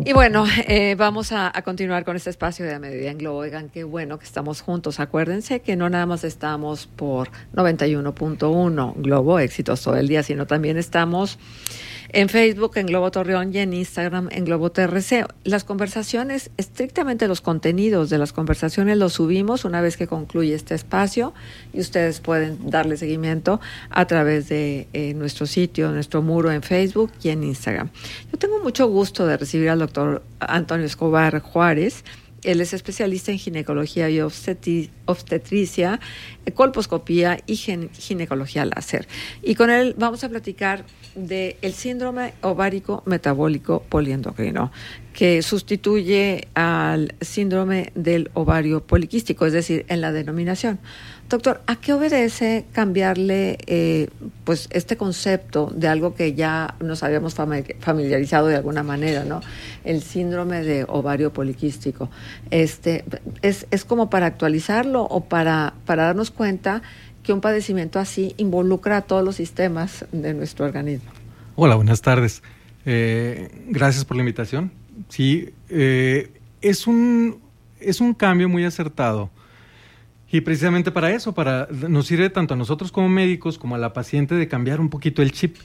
Y bueno, vamos a continuar con este espacio de A Mediodía en Globo. Oigan, qué bueno que estamos juntos. Acuérdense que no nada más estamos por 91.1 Globo, éxitos todo el día, sino también estamos en Facebook, en Globo Torreón, y en Instagram, en Globo TRC. Las conversaciones, estrictamente los contenidos de las conversaciones los subimos una vez que concluye este espacio y ustedes pueden darle seguimiento a través de nuestro sitio, nuestro muro en Facebook y en Instagram. Yo tengo mucho gusto de recibir al doctor Antonio Escobar Juárez. Él es especialista en ginecología y obstetricia, colposcopía y ginecología láser. Y con él vamos a platicar del síndrome ovárico metabólico poliendocrino, que sustituye al síndrome del ovario poliquístico, es decir, en la denominación. Doctor, ¿a qué obedece cambiarle pues este concepto de algo que ya nos habíamos familiarizado de alguna manera, ¿no? El síndrome de ovario poliquístico. ¿Es como para actualizarlo o para darnos cuenta que un padecimiento así involucra a todos los sistemas de nuestro organismo? Hola, buenas tardes. Gracias por la invitación. Sí, es un cambio muy acertado. Y precisamente para eso, nos sirve tanto a nosotros como médicos como a la paciente de cambiar un poquito el chip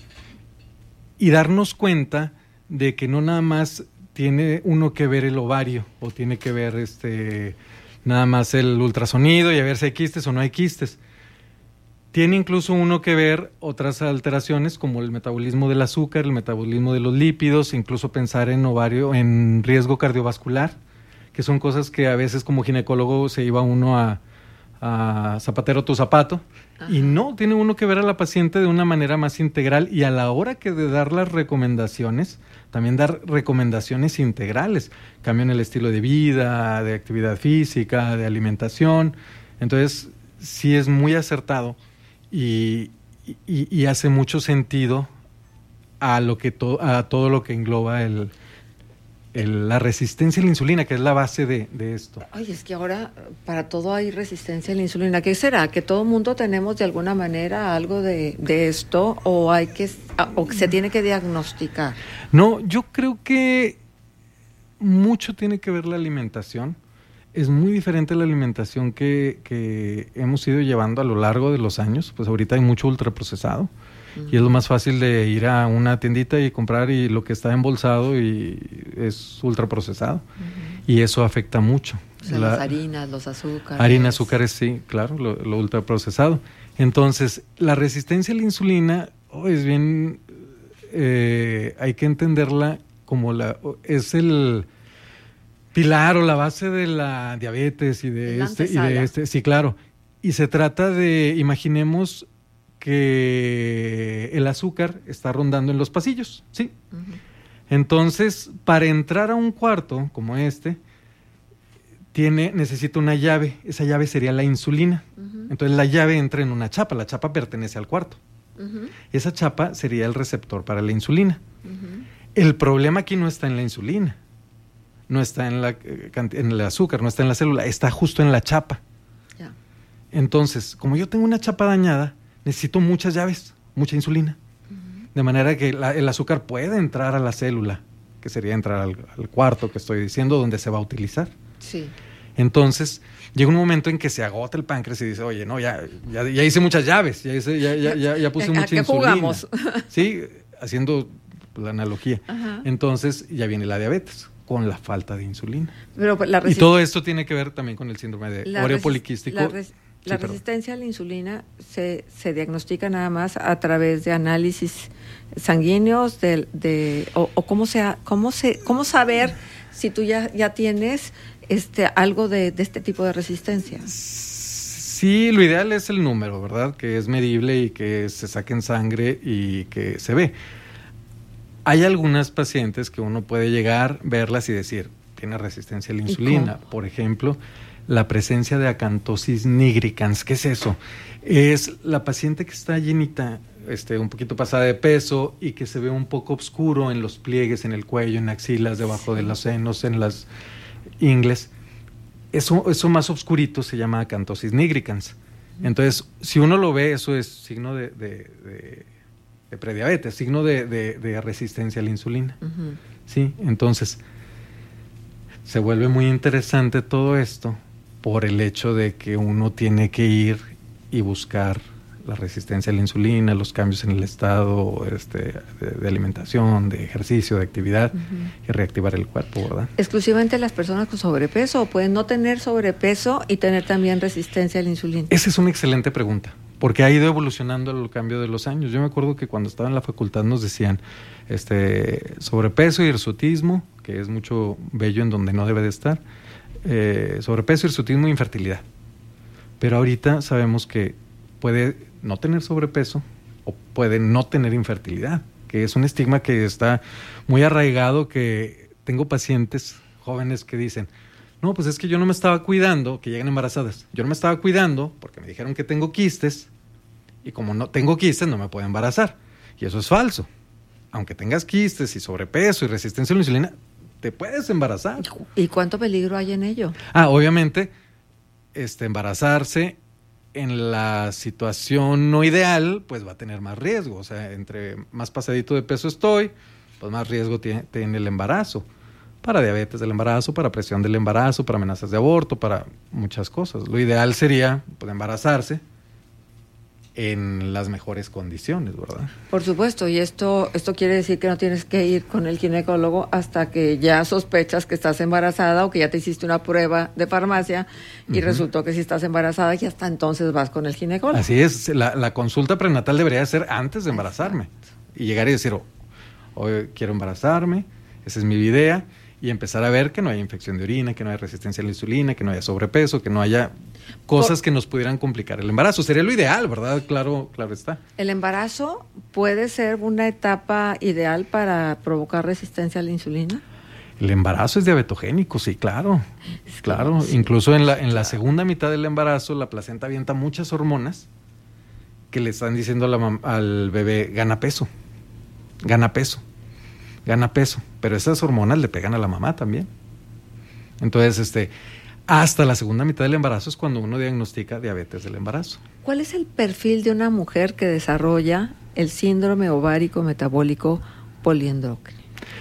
y darnos cuenta de que no nada más tiene uno que ver el ovario o tiene que ver nada más el ultrasonido y a ver si hay quistes o no hay quistes. Tiene incluso uno que ver otras alteraciones como el metabolismo del azúcar, el metabolismo de los lípidos, incluso pensar en riesgo cardiovascular, que son cosas que a veces como ginecólogo se iba uno a zapatero tu zapato. Ajá. Y no, tiene uno que ver a la paciente de una manera más integral y a la hora que de dar las recomendaciones, también dar recomendaciones integrales, cambio en el estilo de vida, de actividad física, de alimentación. Entonces sí es muy acertado y hace mucho sentido a todo lo que engloba la resistencia a la insulina, que es la base de esto. Ay, es que ahora para todo hay resistencia a la insulina. ¿Qué será? ¿Que todo mundo tenemos de alguna manera algo de esto o se tiene que diagnosticar? No, yo creo que mucho tiene que ver la alimentación. Es muy diferente la alimentación que hemos ido llevando a lo largo de los años. Pues ahorita hay mucho ultraprocesado. Y es lo más fácil de ir a una tiendita y comprar y lo que está embolsado y es ultraprocesado. Y eso afecta mucho. O sea, las harinas, los azúcares. Harinas, azúcares, sí, claro, lo ultraprocesado. Entonces, la resistencia a la insulina es bien, hay que entenderla como es el pilar o la base de la diabetes y de sí, claro. Y se trata de, imaginemos que el azúcar está rondando en los pasillos, ¿sí? Uh-huh. Entonces, para entrar a un cuarto como necesita una llave. Esa llave sería la insulina. Uh-huh. Entonces, la llave entra en una chapa. La chapa pertenece al cuarto. Uh-huh. Esa chapa sería el receptor para la insulina. Uh-huh. El problema aquí no está en la insulina. No está en el azúcar, no está en la célula. Está justo en la chapa. Yeah. Entonces, como yo tengo una chapa dañada, necesito muchas llaves, mucha insulina. Uh-huh. De manera que el azúcar puede entrar a la célula, que sería entrar al cuarto que estoy diciendo, donde se va a utilizar. Sí. Entonces, llega un momento en que se agota el páncreas y dice, oye, no, ya hice muchas llaves, ya puse mucha insulina. ¿A qué jugamos? Sí, haciendo la analogía. Uh-huh. Entonces, ya viene la diabetes, con la falta de insulina. Pero y todo esto tiene que ver también con el síndrome de ovario poliquístico. La resistencia a la insulina se diagnostica nada más a través de análisis sanguíneos cómo saber si tú ya tienes algo de este tipo de resistencia. Sí, lo ideal es el número, ¿verdad? Que es medible y que se saque en sangre y que se ve. Hay algunas pacientes que uno puede llegar, verlas y decir, tiene resistencia a la insulina. Por ejemplo, la presencia de acantosis nigricans. ¿Qué es eso? Es la paciente que está llenita, un poquito pasada de peso y que se ve un poco oscuro en los pliegues, en el cuello, en axilas, debajo de los senos, en las ingles. Eso más oscurito se llama acantosis nigricans. Entonces, si uno lo ve, eso es signo de prediabetes, signo de resistencia a la insulina. Uh-huh. ¿Sí? Entonces, se vuelve muy interesante todo esto por el hecho de que uno tiene que ir y buscar la resistencia a la insulina, los cambios en el estado de alimentación, de ejercicio, de actividad, y reactivar el cuerpo, ¿verdad? ¿Exclusivamente las personas con sobrepeso o pueden no tener sobrepeso y tener también resistencia a la insulina? Esa es una excelente pregunta, porque ha ido evolucionando a lo cambio de los años. Yo me acuerdo que cuando estaba en la facultad nos decían sobrepeso y hirsutismo, que es mucho vello en donde no debe de estar, sobrepeso, hirsutismo e infertilidad. Pero ahorita sabemos que puede no tener sobrepeso o puede no tener infertilidad, que es un estigma que está muy arraigado, que tengo pacientes jóvenes que dicen, no, pues es que yo no me estaba cuidando, que llegan embarazadas, yo no me estaba cuidando porque me dijeron que tengo quistes y como no tengo quistes no me puedo embarazar. Y eso es falso. Aunque tengas quistes y sobrepeso y resistencia a la insulina, te puedes embarazar. ¿Y cuánto peligro hay en ello? Obviamente, embarazarse en la situación no ideal, pues va a tener más riesgo. O sea, entre más pasadito de peso estoy, pues más riesgo tiene el embarazo. Para diabetes del embarazo, para presión del embarazo, para amenazas de aborto, para muchas cosas. Lo ideal sería pues, embarazarse en las mejores condiciones, ¿verdad? Por supuesto, y esto quiere decir que no tienes que ir con el ginecólogo hasta que ya sospechas que estás embarazada o que ya te hiciste una prueba de farmacia y resultó que sí estás embarazada y hasta entonces vas con el ginecólogo. Así es, la consulta prenatal debería ser antes de embarazarme. Y llegar y decir, hoy quiero embarazarme, esa es mi idea, y empezar a ver que no haya infección de orina, que no haya resistencia a la insulina, que no haya sobrepeso, que no haya cosas que nos pudieran complicar el embarazo. Sería lo ideal, ¿verdad? Claro está. ¿El embarazo puede ser una etapa ideal para provocar resistencia a la insulina? El embarazo es diabetogénico, sí, claro. Claro, sí, incluso en la segunda mitad del embarazo la placenta avienta muchas hormonas que le están diciendo al bebé, gana peso, pero esas hormonas le pegan a la mamá también. Entonces, hasta la segunda mitad del embarazo es cuando uno diagnostica diabetes del embarazo. ¿Cuál es el perfil de una mujer que desarrolla el síndrome ovárico metabólico poliendrócrino?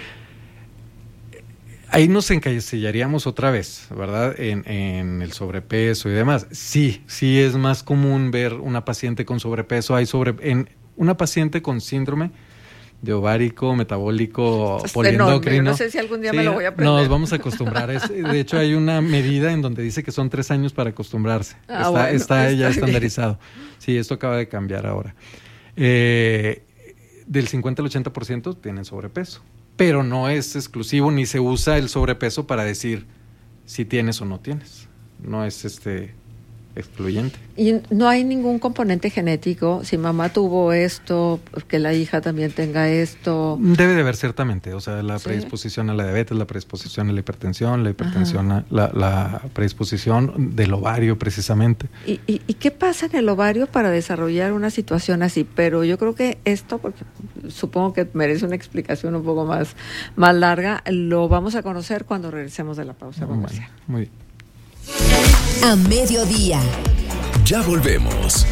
Ahí nos encasillaríamos otra vez, ¿verdad? En el sobrepeso y demás. Sí es más común ver una paciente con sobrepeso. En una paciente con síndrome de ovárico metabólico poliendocrino. No sé si algún día me lo voy a aprender. Nos vamos a acostumbrar. De hecho, hay una medida en donde dice que son 3 años para acostumbrarse. Está ya estandarizado. Sí, esto acaba de cambiar ahora. Del 50 al 80% tienen sobrepeso. Pero no es exclusivo ni se usa el sobrepeso para decir si tienes o no tienes. No es excluyente. Y no hay ningún componente genético. Si mamá tuvo esto, que la hija también tenga esto. Debe de haber ciertamente. O sea, la predisposición a la diabetes, la predisposición a la hipertensión, la predisposición del ovario precisamente. ¿Y qué pasa en el ovario para desarrollar una situación así? Pero yo creo que esto, porque supongo que merece una explicación un poco más larga, lo vamos a conocer cuando regresemos de la pausa comercial. Bueno, muy bien. A mediodía. Ya volvemos.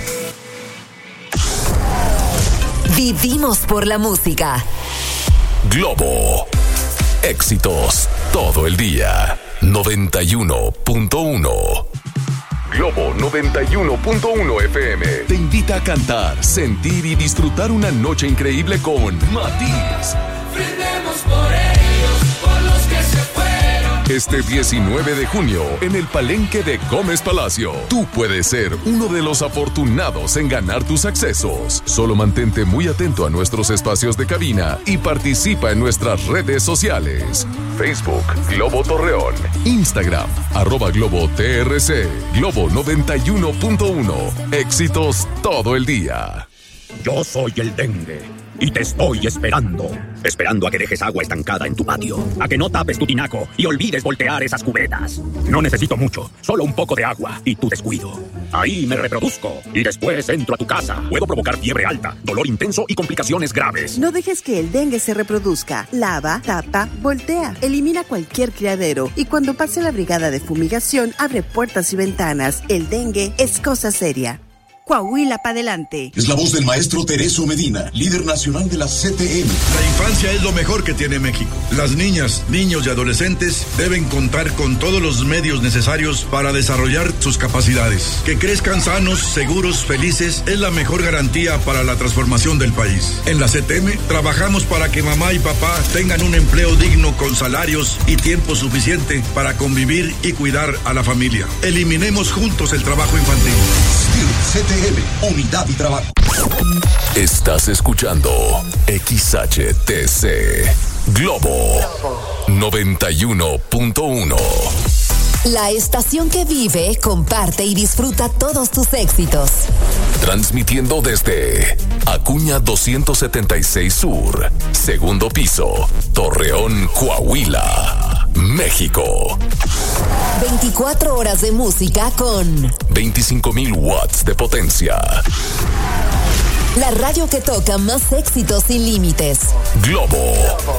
Vivimos por la música. Globo. Éxitos todo el día. 91.1. Globo 91.1 FM. Te invita a cantar, sentir y disfrutar una noche increíble con Matiz. Brindemos por ellos, por los que se fueron. Este 19 de junio, en el Palenque de Gómez Palacio, tú puedes ser uno de los afortunados en ganar tus accesos. Solo mantente muy atento a nuestros espacios de cabina y participa en nuestras redes sociales. Facebook, Globo Torreón. Instagram, @GloboTRC. Globo 91.1. Éxitos todo el día. Yo soy el dengue y te estoy esperando a que dejes agua estancada en tu patio, a que no tapes tu tinaco y olvides voltear esas cubetas. No necesito mucho, solo un poco de agua y tu descuido. Ahí me reproduzco y después entro a tu casa. Puedo provocar fiebre alta, dolor intenso y complicaciones graves. No dejes que el dengue se reproduzca. Lava, tapa, voltea. Elimina cualquier criadero y cuando pase la brigada de fumigación, abre puertas y ventanas. El dengue es cosa seria. Coahuila pa' adelante. Es la voz del maestro Tereso Medina, líder nacional de la CTM. La infancia es lo mejor que tiene México. Las niñas, niños y adolescentes deben contar con todos los medios necesarios para desarrollar sus capacidades. Que crezcan sanos, seguros, felices es la mejor garantía para la transformación del país. En la CTM trabajamos para que mamá y papá tengan un empleo digno con salarios y tiempo suficiente para convivir y cuidar a la familia. Eliminemos juntos el trabajo infantil. CTM, Unidad y Trabajo. Estás escuchando XHTC Globo 91.1. La estación que vive, comparte y disfruta todos tus éxitos. Transmitiendo desde Acuña 276 Sur, segundo piso, Torreón, Coahuila, México. 24 horas de música con 25,000 watts de potencia. La radio que toca más éxitos sin límites. Globo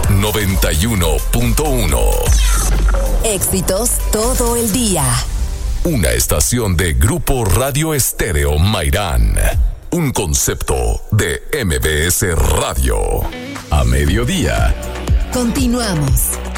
91.1. Éxitos todo el día. Una estación de Grupo Radio Estéreo Mairán. Un concepto de MBS Radio. A mediodía. Continuamos.